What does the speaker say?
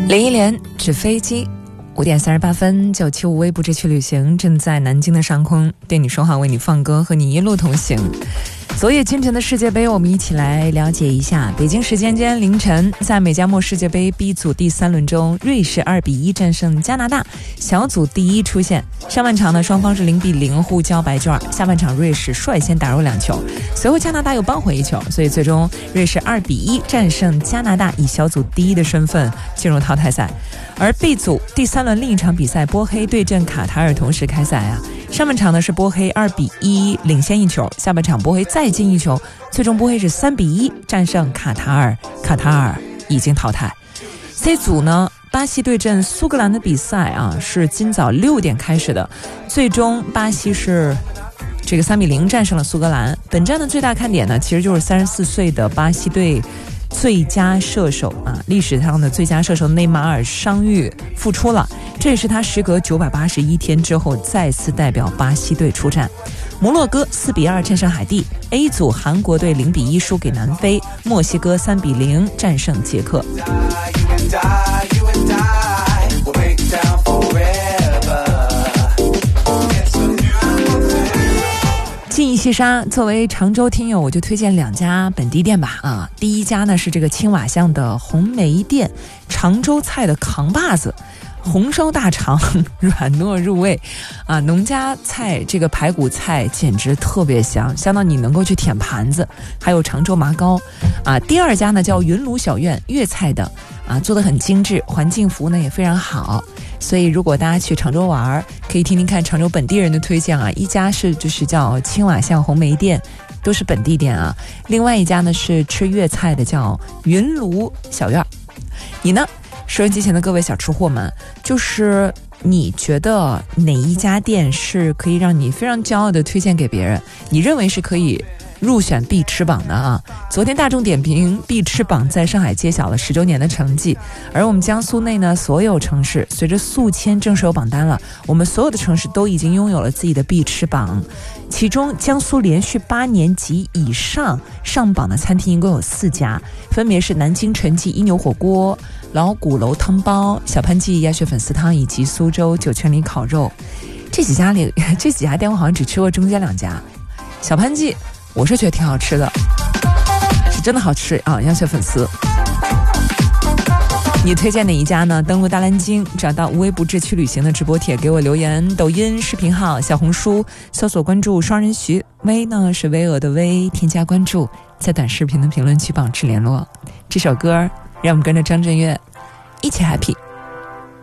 林忆莲纸飞机，5点38分，975微不知趣旅行正在南京的上空对你说话，为你放歌，和你一路同行。昨夜今晨的世界杯，我们一起来了解一下。北京时间今天凌晨，在美加墨世界杯 B 组第3轮中，瑞士2-1战胜加拿大，小组第一出现。上半场呢，双方是0-0互交白卷，下半场瑞士率先打入2球，随后加拿大又扳回1球，所以最终瑞士2-1战胜加拿大，以小组第一的身份进入淘汰赛。而 B 组第3轮另一场比赛，波黑对阵卡塔尔同时开赛啊。上半场呢是波黑2-1领先1球，下半场波黑再进1球，最终波黑是3-1战胜卡塔尔，卡塔尔已经淘汰。C 组呢，巴西对阵苏格兰的比赛啊是今早6点开始的，最终巴西是这个3-0战胜了苏格兰。本站的最大看点呢，其实就是34岁的巴西队最佳射手啊，历史上的最佳射手内马尔伤愈复出了，这也是他时隔981天之后再次代表巴西队出战。摩洛哥4-2战胜海地。 A 组韩国队0-1输给南非，墨西哥3-0战胜捷克。记忆细沙，作为常州听友，我就推荐2家本地店吧啊。第一家呢是这个青瓦巷的红梅店，常州菜的扛把子，红烧大肠软糯入味啊，农家菜这个排骨菜简直特别香，香到你能够去舔盘子。还有常州麻糕啊。第二家呢叫云炉小院，粤菜的啊，做得很精致，环境服务呢也非常好。所以如果大家去常州玩，可以听听看常州本地人的推荐啊。一家是就是叫青瓦巷红梅店，都是本地店啊。另外一家呢是吃粤菜的，叫云炉小院。你呢，收音机前的各位小吃货们，就是你觉得哪一家店是可以让你非常骄傲的推荐给别人，你认为是可以入选必吃榜的啊？昨天大众点评必吃榜在上海揭晓了10周年的成绩，而我们江苏内呢，所有城市随着宿迁正式有榜单了，我们所有的城市都已经拥有了自己的必吃榜。其中江苏连续8年及以上上榜的餐厅一共有4家，分别是南京陈记一牛火锅、老鼓楼汤包、小潘记鸭血粉丝汤以及苏州九泉里烤肉。这几家店我好像只吃过中间2家。小潘记我是觉得挺好吃的，是真的好吃啊，鸭血粉丝。你推荐哪一家呢？登录大蓝鲸，找到无微不至去旅行的直播帖，给我留言。抖音视频号、小红书搜索关注双人徐，微呢是巍峨的微，添加关注，在短视频的评论区保持联络。这首歌让我们跟着张震岳一起 happy。